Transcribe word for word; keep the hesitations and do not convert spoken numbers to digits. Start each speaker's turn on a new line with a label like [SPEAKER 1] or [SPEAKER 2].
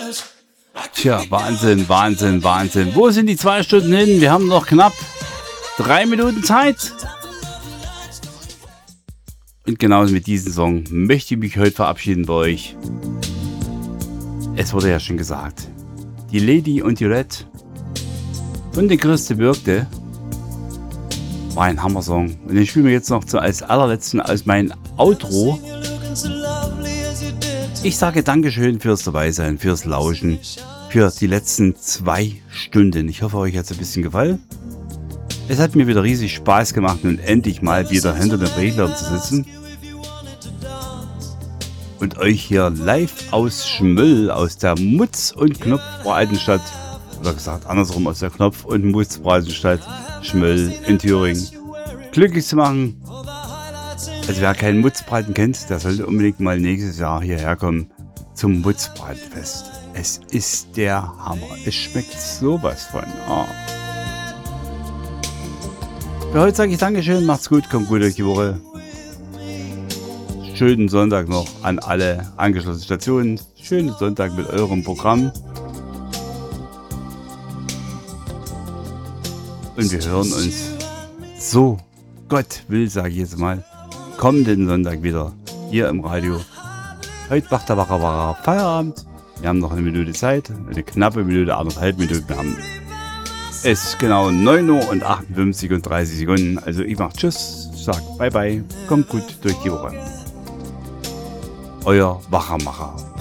[SPEAKER 1] Tja, Wahnsinn, Wahnsinn, Wahnsinn. Wo sind die zwei Stunden hin? Wir haben noch knapp drei Minuten Zeit. Und genauso mit diesem Song möchte ich mich heute verabschieden bei euch. Es wurde ja schon gesagt. Die Lady und die Red und der größte Birkte war ein Hammer-Song. Und den spielen wir jetzt noch zu, als allerletzten als mein Outro. Ich sage Dankeschön fürs Dabeisein, fürs Lauschen, für die letzten zwei Stunden. Ich hoffe, euch hat es ein bisschen gefallen. Es hat mir wieder riesig Spaß gemacht und endlich mal wieder hinter den Reglern zu sitzen und euch hier live aus Schmöll, aus der Mutz- und Knopfbreitenstadt, oder gesagt andersrum, aus der Knopf- und Mutzbreitenstadt Schmöll in Thüringen glücklich zu machen. Also wer keinen Mutzbraten kennt, der sollte unbedingt mal nächstes Jahr hierher kommen zum Mutzbratenfest. Es ist der Hammer. Es schmeckt sowas von. Oh. Für heute sage ich Dankeschön, macht's gut, kommt gut durch die Woche. Schönen Sonntag noch an alle angeschlossenen Stationen. Schönen Sonntag mit eurem Programm. Und wir hören uns, so Gott will, sage ich jetzt mal, kommenden Sonntag wieder hier im Radio. Heute macht der Wacher Wacher Feierabend. Wir haben noch eine Minute Zeit, eine knappe Minute, anderthalb Minuten. Wir haben es ist genau neun Uhr und achtundfünfzig und dreißig Sekunden. Also ich mach Tschüss, sag Bye Bye, kommt gut durch die Woche. Euer Wachermacher.